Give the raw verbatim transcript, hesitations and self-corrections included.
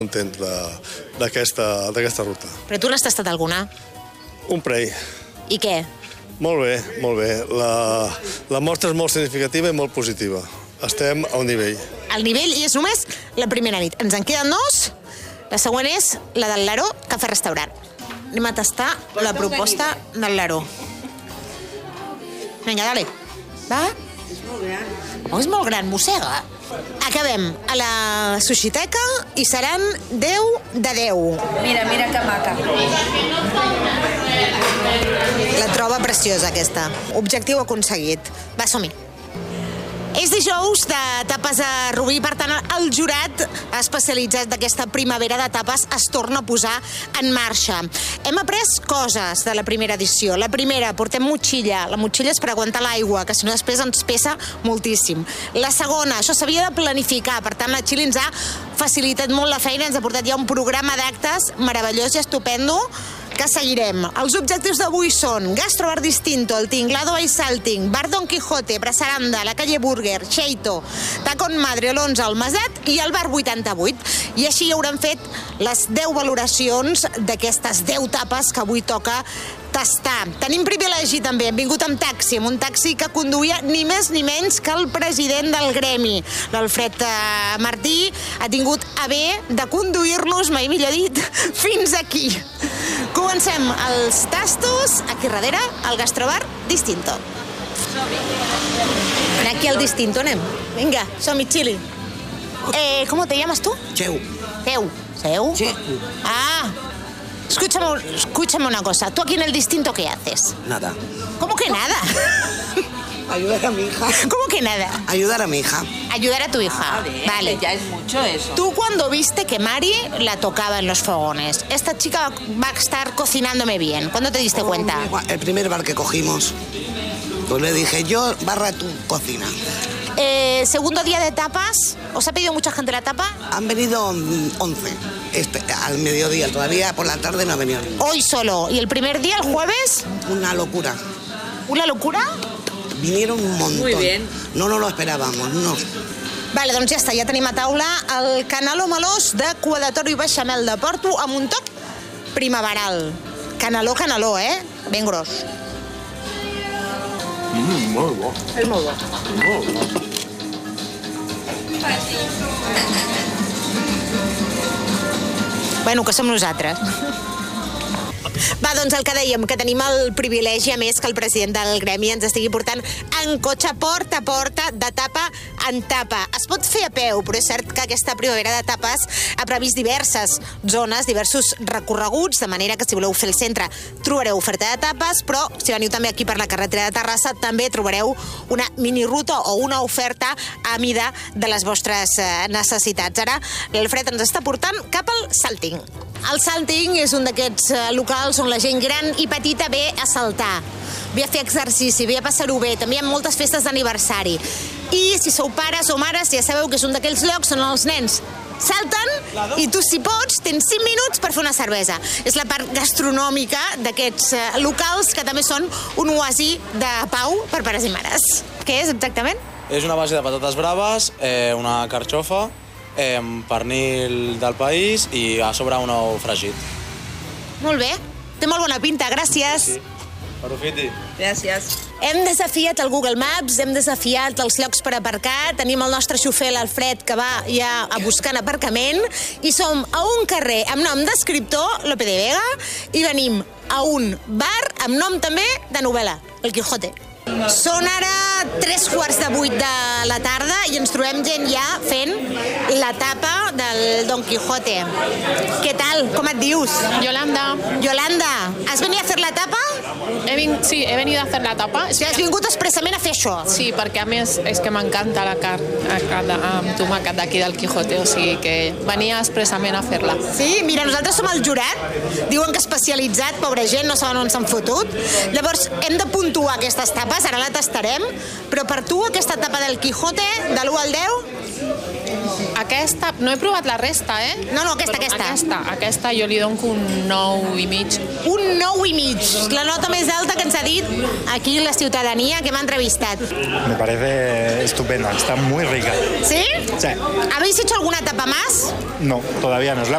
Content d'aquesta ruta. Però tu n'has tastat alguna? Un parell. I què? Molt bé, molt bé. La mostra és molt significativa i molt positiva. Estem a un nivell. El nivell i és només la primera nit. Ens en queden dos. La següent és la del Laró Cafè Restaurant. Anem a tastar la proposta del Laró. Vinga, dale. Va? És molt gran. Oh, és molt gran, mossega. Acabem a la sushiteca i seran deu de deu. Mira, mira que maca. La troba preciosa, aquesta. Objectiu aconseguit. Va, som-hi. És dijous de tapes a Rubí, per tant, el jurat especialitzat d'aquesta primavera de tapes es torna a posar en marxa. Hem après coses de la primera edició. La primera, portem motxilla. La motxilla és per aguantar l'aigua, que si no després ens pesa moltíssim. La segona, això s'havia de planificar, per tant, la Xili ens ha facilitat molt la feina, ens ha portat ja un programa d'actes meravellós i estupendo que seguirem. Els objectius d'avui són Gastrobar Distinto, el Tinglado Ice Salting, Bar Don Quijote, Brasaranda, la Calle Burger, Cheito, Tacón Madre, l'onze, el Maset i el Bar vuitanta-vuit. I així haurem fet les deu valoracions d'aquestes deu tapes que avui toca tastar. Tenim privilegi també, hem vingut amb taxi, amb un taxi que conduïa ni més ni menys que el president del gremi. L'Alfred Martí ha tingut a bé de conduir-nos, mai millor dit, fins aquí. Comencem els tastos, aquí darrere, al Gastrobar Distinto. Aquí al Distinto anem. Vinga, som-hi, Xili. Eh, ¿Cómo te llamas tú? Cheu. Seu. Seu? Cheu. Ah, escúchame, escúchame una cosa. ¿Tú aquí en el Distinto qué haces? Nada. ¿Cómo que nada? Ayudar a mi hija. ¿Cómo que nada? Ayudar a mi hija. Ayudar a tu hija. A ver, Vale. ya es mucho eso. Tú cuando viste que Mari la tocaba en los fogones, esta chica va a estar cocinándome bien, ¿cuándo te diste cuenta? El primer bar que cogimos, pues le dije, yo barra tu cocina. Eh, segundo día de tapas, ¿os ha pedido mucha gente la tapa? Han venido once este, al mediodía, todavía por la tarde no ha venido ninguno. Hoy solo. ¿Y el primer día, el jueves? Una locura. ¿Una locura? Vinieron un montón. Muy bien. No nos lo esperábamos, no. Vale, doncs ja està, ja tenim a taula el caneló melós de cua de toro i beixamel de Porto amb un toc primaveral. Caneló, caneló, eh? Ben gros. Mm, molt bo. És molt bo. Molt bo. Bueno, que som nosaltres. Va, doncs el que dèiem, que tenim el privilegi, a més, que el president del gremi ens estigui portant en cotxe porta a porta, de tapa en tapa. Es pot fer a peu, però és cert que aquesta primavera de tapes ha previst diverses zones, diversos recorreguts, de manera que si voleu fer el centre trobareu oferta de tapes, però si veniu també aquí per la carretera de Terrassa també trobareu una miniruta o una oferta a mida de les vostres necessitats. Ara l'Alfred ens està portant cap al Salting. El Salting és un d'aquests locals on la gent gran i petita ve a saltar, ve a fer exercici, ve a passar-ho bé, també hi ha moltes festes d'aniversari. I si sou pares o mares ja sabeu que és un d'aquells llocs on els nens salten i tu, si pots, tens cinc minuts per fer una cervesa. És la part gastronòmica d'aquests locals que també són un oasi de pau per pares i mares. Què és exactament? És una base de patates braves, eh, una carxofa, eh, pernil del país i a sobre un ou fregit. Molt bé, té molt bona pinta, gràcies. Sí, aprofiti. Gràcies. Hem desafiat el Google Maps, hem desafiat els llocs per aparcar, tenim el nostre xofer, l'Alfred, que va ja a buscant aparcament, i som a un carrer amb nom d'escriptor, Lope de Vega, i venim a un bar amb nom també de novel·la, El Quijote. Són ara tres quarts de vuit de la tarda i ens trobem gent ja fent la tapa del Don Quijote. Què tal? Com et dius? Yolanda. Yolanda, has venit a fer la tapa? He vin... Sí, he venido a hacer la tapa. O sigui, has vingut expressament a fer això? Sí, perquè a més és que m'encanta la carn amb tomàquet d'aquí del Quijote, o sigui que venia expressament a fer-la. Sí, mira, nosaltres som el jurat, diuen que especialitzat, pobra gent, no saben on s'han fotut. Llavors, hem de puntuar aquestes tapes, ara la tastarem, però per tu aquesta tapa del Quijote, de l'u al deu? Aquesta, no he provat la resta, eh? No, no, aquesta, Però aquesta. Aquesta, aquesta jo li dono un nou i mig. Un nou i mig, la nota més alta que ens ha dit aquí la ciutadania que m'ha entrevistat. Me parece estupenda, está muy rica. ¿Sí? Sí. ¿Habéis hecho alguna tapa más? No, todavía no, es la